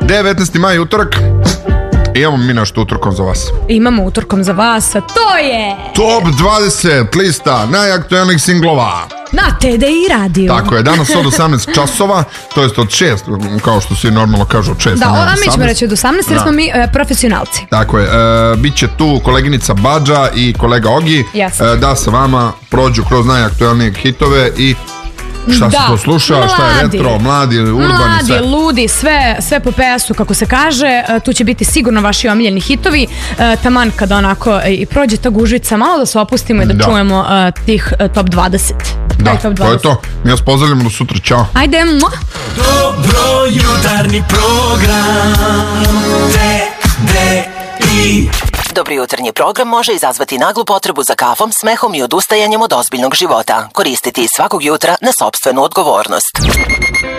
19. maj, utorak. Imamo mi nešto utorkom za vas. Imamo utorkom za vas, a to je... Top 20 lista najaktuelnijih singlova na TDI radio. Tako je, danas od 18 časova, to jest od 6, kao što svi normalno kažu od 6. Da, a mi ćemo reći od 18, jer smo mi profesionalci. Tako je, bit će tu koleginica Badža i kolega Ogi, da sa vama prođu kroz najaktuelnije hitove i šta se to sluša, šta je retro, mladi, urbani, sve. Mladi, ludi, sve po PS-u, kako se kaže. Tu će biti sigurno vaši omiljeni hitovi. Taman kada onako i prođe ta gužvica, malo da se opustimo i da čujemo tih top 20. Da, to je to. Mi vas pozdravljamo do sutra, čao. Ajde, Dobro jutarnji program TDI. Dobri jutarnji program može izazvati naglu potrebu za kafom, smehom i odustajanjem od ozbiljnog života. Koristiti svakog jutra na sopstvenu odgovornost.